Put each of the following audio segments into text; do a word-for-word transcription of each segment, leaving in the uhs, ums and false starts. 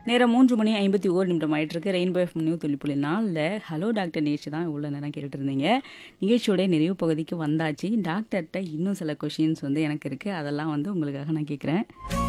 நேரம் மூன்று மணி ஐம்பத்தி ஒரு நிமிடம் ஆயிட்டிருக்கு. ரெயின்போ எஃப்எம் நியூ தொழில்புள்ளி நாலில் ஹலோ டாக்டர் நிகழ்ச்சி தான் இவ்வளோ நேரம் கேட்டுட்டு இருந்தீங்க. நிகழ்ச்சியோட நிறைவு பகுதிக்கு வந்தாச்சு. டாக்டர்கிட்ட இன்னும் சில கொஷின்ஸ் வந்து எனக்கு இருக்குது. அதெல்லாம் வந்து உங்களுக்காக நான் கேட்குறேன்.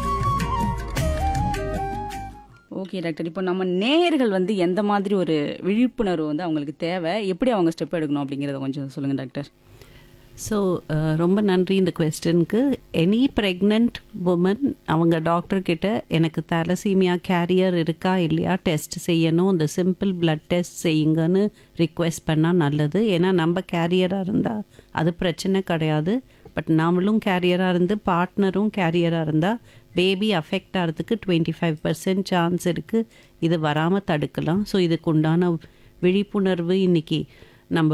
Okay doctor. இப்போ நம்ம நேயர்கள் வந்து எந்த மாதிரி ஒரு விழிப்புணர்வு வந்து அவங்களுக்கு தேவை, எப்படி அவங்க ஸ்டெப் எடுக்கணும் அப்படிங்கிறத கொஞ்சம் சொல்லுங்கள் டாக்டர். ஸோ ரொம்ப நன்றி இந்த கொஸ்டினுக்கு. எனி ப்ரெக்னென்ட் உமன் அவங்க டாக்டர்கிட்ட எனக்கு தலசீமியா கேரியர் இருக்கா இல்லையா டெஸ்ட் செய்யணும், இந்த சிம்பிள் பிளட் டெஸ்ட் செய்யுங்கன்னு ரிக்வெஸ்ட் பண்ணால் நல்லது. ஏன்னா நம்ம கேரியராக இருந்தால் அது பிரச்சனை கிடையாது. பட் நாமளும் கேரியராக இருந்து பார்ட்னரும் கேரியராக இருந்தால் பேபி அஃபெக்ட் ஆகிறதுக்கு டுவெண்ட்டி ஃபைவ் பர்சன்ட் சான்ஸ் இருக்குது. இது வராமல் தடுக்கலாம். ஸோ இதுக்கு உண்டான விழிப்புணர்வு இன்றைக்கி நம்ம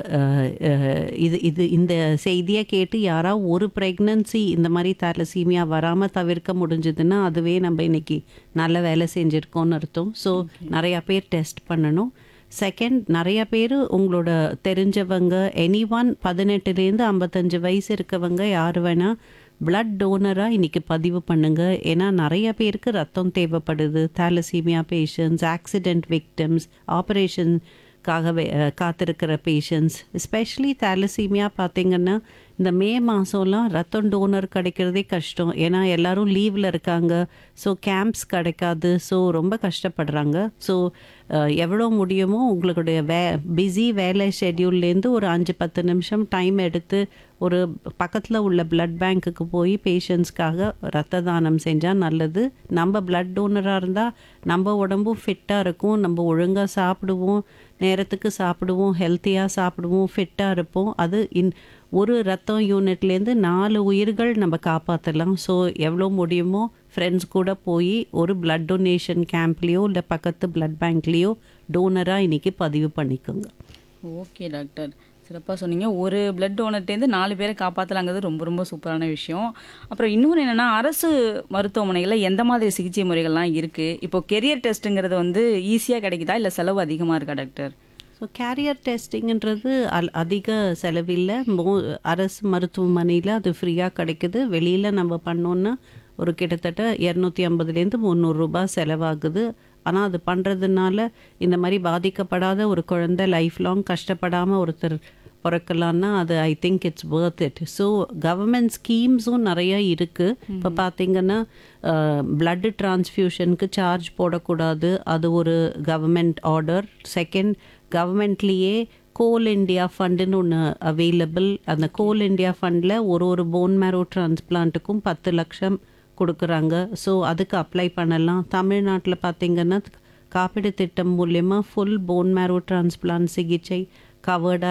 இது இது இந்த செய்தியை கேட்டு யாராவது ஒரு ப்ரெக்னன்சி இந்த மாதிரி தலசீமியா வராமல் தவிர்க்க முடிஞ்சதுன்னா அதுவே நம்ம இன்றைக்கி நல்ல வேலை செஞ்சுருக்கோன்னு அர்த்தம். ஸோ நிறையா பேர் டெஸ்ட் பண்ணணும். செகண்ட், நிறைய பேர் உங்களோட தெரிஞ்சவங்க எனி ஒன் பதினெட்டுலேருந்து ஐம்பத்தஞ்சு வயசு இருக்கவங்க யார் வேணால் பிளட் டோனராக இன்றைக்கி பதிவு பண்ணுங்கள். ஏன்னா நிறைய பேருக்கு ரத்தம் தேவைப்படுது. தாலசீமியா பேஷண்ட்ஸ், ஆக்சிடெண்ட் விக்டிம்ஸ், ஆப்ரேஷனுக்காக காத்திருக்கிற பேஷண்ட்ஸ், எஸ்பெஷலி தாலசீமியா பார்த்திங்கன்னா இந்த மே மாதம்லாம் ரத்தம் டோனர் கிடைக்கிறதே கஷ்டம். ஏன்னா எல்லோரும் லீவில் இருக்காங்க. ஸோ கேம்ப்ஸ் கிடைக்காது. ஸோ ரொம்ப கஷ்டப்படுறாங்க. ஸோ எவ்வளோ முடியுமோ உங்களுடைய வே பிஸி வேலை ஷெட்யூல்லேருந்து ஒரு அஞ்சு பத்து நிமிஷம் டைம் எடுத்து ஒரு பக்கத்தில் உள்ள பிளட் பேங்க்குக்கு போய் பேஷண்ட்ஸ்க்காக ரத்த தானம் செஞ்சால் நல்லது. நம்ம பிளட் டோனராக இருந்தால் நம்ம உடம்பும் ஃபிட்டாக இருக்கும். நம்ம ஒழுங்காக சாப்பிடுவோம், நேரத்துக்கு சாப்பிடுவோம், ஹெல்த்தியாக சாப்பிடுவோம், ஃபிட்டாக இருப்போம். அது இன் ஒரு ரத்தம் யூனிட்லேருந்து நாலு உயிர்கள் நம்ம காப்பாற்றலாம். ஸோ எவ்வளோ முடியுமோ ஃப்ரெண்ட்ஸ் கூட போய் ஒரு பிளட் டொனேஷன் கேம்ப்லேயோ இல்லை பக்கத்து பிளட் பேங்க்லேயோ டோனராக இன்றைக்கி பதிவு பண்ணிக்கோங்க. ஓகே டாக்டர், சிறப்பாக சொன்னீங்க. ஒரு பிளட் டோனர்ட்டேருந்து நாலு பேரை காப்பாற்றலாங்கிறது ரொம்ப ரொம்ப சூப்பரான விஷயம். அப்புறம் இன்னொன்று என்னென்னா, அரசு மருத்துவமனைகளில் எந்த மாதிரி சிகிச்சை முறைகள்லாம் இருக்குது? இப்போ கெரியர் டெஸ்ட்டுங்கிறது வந்து ஈஸியாக கிடைக்குதா இல்லை செலவு அதிகமாக இருக்கா டாக்டர்? ஸோ கேரியர் டெஸ்டிங்கிறது அல் அதிக செலவில்லை. மோ அரசு மருத்துவமனையில் அது ஃப்ரீயாக கிடைக்குது. வெளியில் நம்ம பண்ணோன்னா ஒரு கிட்டத்தட்ட இரநூத்தி ஐம்பதுலேருந்து முந்நூறுரூபா செலவாகுது. ஆனால் அது பண்ணுறதுனால இந்த மாதிரி பாதிக்கப்படாத ஒரு குழந்தை லைஃப் லாங் கஷ்டப்படாமல் ஒருத்தர் பிறக்கலான்னா அது I think it's worth it. So government ஸ்கீம்ஸும் நிறையா இருக்குது. இப்போ பார்த்திங்கன்னா பிளட்டு டிரான்ஸ்ஃபியூஷனுக்கு சார்ஜ் போடக்கூடாது, அது ஒரு கவர்மெண்ட் ஆர்டர். செகண்ட், கவர்மெண்ட்லேயே கோல் இண்டியா ஃபண்டுன்னு ஒன்று அவைலபிள். அந்த கோல் இண்டியா ஃபண்டில் ஒரு ஒரு போன் மேரோ டிரான்ஸ்பிளான்ட்டுக்கும் பத்து லட்சம் கொடுக்குறாங்க. ஸோ அதுக்கு அப்ளை பண்ணலாம். தமிழ்நாட்டில் பார்த்திங்கன்னா காப்பீடு திட்டம் மூலயமா ஃபுல் போன் மேரோ டிரான்ஸ்பிளான்ட் சிகிச்சை கவர்டாக